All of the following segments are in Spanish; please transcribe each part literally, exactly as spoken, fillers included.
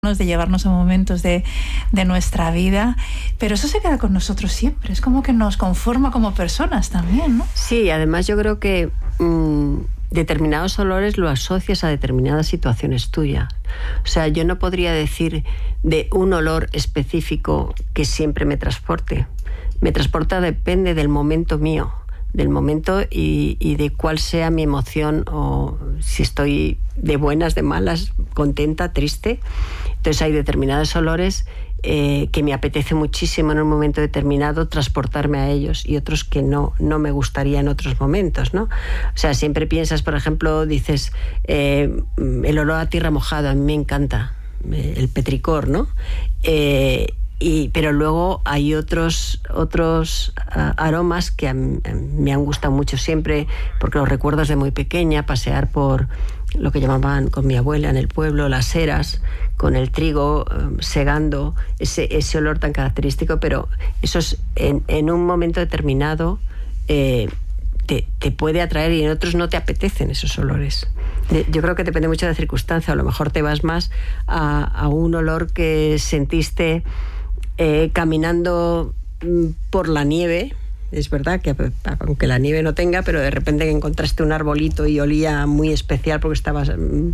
de llevarnos a momentos de, de nuestra vida, pero eso se queda con nosotros siempre, es como que nos conforma como personas también, ¿no? Sí, además yo creo que mmm, determinados olores lo asocias a determinadas situaciones tuyas. O sea, yo no podría decir de un olor específico que siempre me transporte. Me transporta depende del momento mío, del momento y, y de cuál sea mi emoción, o si estoy de buenas, de malas, contenta, triste. Entonces hay determinados olores eh, que me apetece muchísimo en un momento determinado transportarme a ellos, y otros que no, no me gustaría en otros momentos, ¿no? O sea, siempre piensas, por ejemplo, dices, eh, el olor a tierra mojada, a mí me encanta, eh, el petricor, ¿no? Eh, Y, pero luego hay otros, otros uh, aromas que a mí, a mí me han gustado mucho siempre, porque los recuerdo desde muy pequeña, pasear por lo que llamaban con mi abuela en el pueblo, las eras, con el trigo um, segando, ese, ese olor tan característico, pero eso es en, en un momento determinado eh, te, te puede atraer, y en otros no te apetecen esos olores. Yo creo que depende mucho de la circunstancia. A lo mejor te vas más a, a un olor que sentiste Eh, caminando por la nieve. Es verdad que aunque la nieve no tenga, pero de repente encontraste un arbolito y olía muy especial porque estabas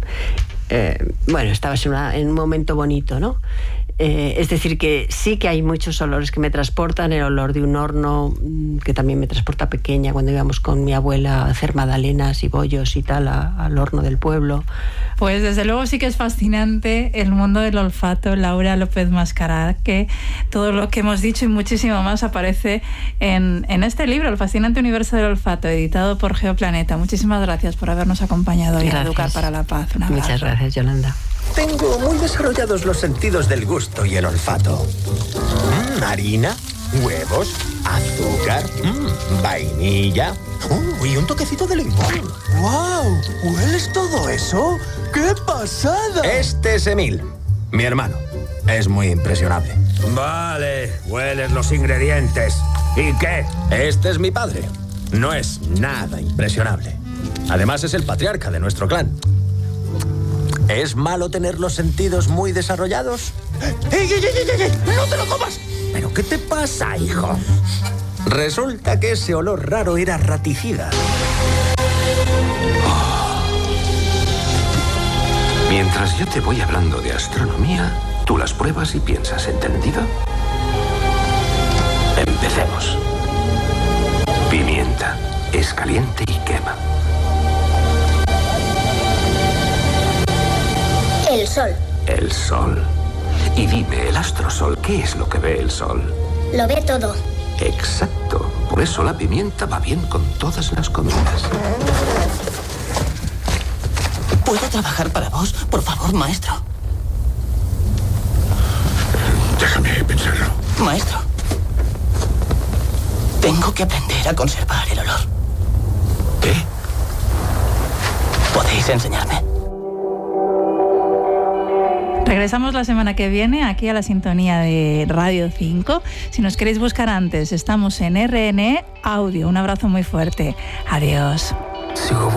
eh, bueno, estabas en, una, en un momento bonito, ¿no? Eh, es decir, que sí que hay muchos olores que me transportan. El olor de un horno, que también me transporta pequeña, cuando íbamos con mi abuela a hacer magdalenas y bollos y tal a, al horno del pueblo. Pues desde luego sí que es fascinante el mundo del olfato. Laura López Mascará, que todo lo que hemos dicho y muchísimo más aparece en, en este libro, El fascinante universo del olfato, editado por Geoplaneta. Muchísimas gracias por habernos acompañado y Educar para la Paz. Un abrazo. Muchas gracias, Yolanda. Tengo muy desarrollados los sentidos del gusto y el olfato. Mm, harina, huevos, azúcar, mm, vainilla, uh, y un toquecito de limón. ¡Wow! ¿Hueles todo eso? ¡Qué pasada! Este es Emil, mi hermano. Es muy impresionable. Vale, hueles los ingredientes. ¿Y qué? Este es mi padre. No es nada impresionable. Además es el patriarca de nuestro clan. ¿Es malo tener los sentidos muy desarrollados? ¡Ey, ey, ey, ey, ey! ¡No te lo comas! ¿Pero qué te pasa, hijo? Resulta que ese olor raro era raticida. Oh. Mientras yo te voy hablando de astronomía, tú las pruebas y piensas, ¿entendido? Empecemos. Pimienta. Es caliente y quema. El sol. El sol. Y dime, el astrosol, ¿qué es lo que ve el sol? Lo ve todo. Exacto. Por eso la pimienta va bien con todas las comidas. ¿Puedo trabajar para vos? Por favor, maestro. Déjame pensarlo. Maestro. Tengo que aprender a conservar el olor. ¿Qué? ¿Podéis enseñarme? Regresamos la semana que viene aquí a la sintonía de Radio cinco. Si nos queréis buscar antes, estamos en R N E Audio. Un abrazo muy fuerte. Adiós. Sigo